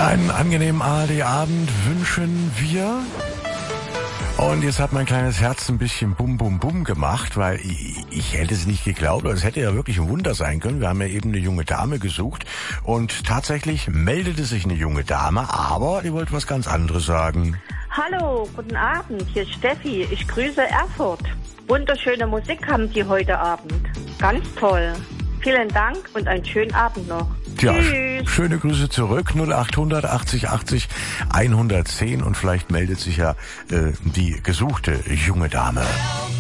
Einen angenehmen ARD-Abend wünschen wir. Und jetzt hat mein kleines Herz ein bisschen bum bum bum gemacht, weil ich hätte es nicht geglaubt, aber es hätte ja wirklich ein Wunder sein können. Wir haben ja eben eine junge Dame gesucht und tatsächlich meldete sich eine junge Dame, aber die wollte was ganz anderes sagen. Hallo, guten Abend, hier ist Steffi. Ich grüße Erfurt. Wunderschöne Musik haben Sie heute Abend. Ganz toll. Vielen Dank und einen schönen Abend noch. Tja, Tschüss. schöne Grüße zurück, 0800 80 80 110 und vielleicht meldet sich ja die gesuchte junge Dame.